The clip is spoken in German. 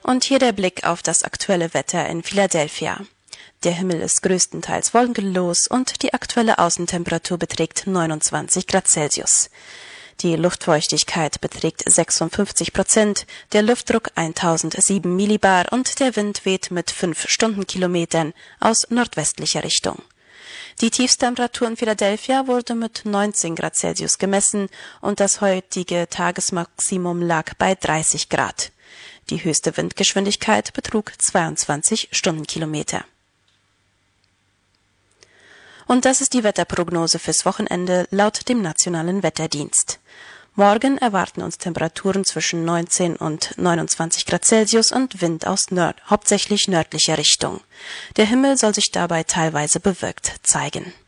Und hier der Blick auf das aktuelle Wetter in Philadelphia. Der Himmel ist größtenteils wolkenlos und die aktuelle Außentemperatur beträgt 29 Grad Celsius. Die Luftfeuchtigkeit beträgt 56%, der Luftdruck 1007 Millibar und der Wind weht mit 5 Stundenkilometern aus nordwestlicher Richtung. Die Tiefsttemperatur in Philadelphia wurde mit 19 Grad Celsius gemessen und das heutige Tagesmaximum lag bei 30 Grad. Die höchste Windgeschwindigkeit betrug 22 Stundenkilometer. Und das ist die Wetterprognose fürs Wochenende laut dem Nationalen Wetterdienst. Morgen erwarten uns Temperaturen zwischen 19 und 29 Grad Celsius und Wind aus hauptsächlich nördlicher Richtung. Der Himmel soll sich dabei teilweise bewölkt zeigen.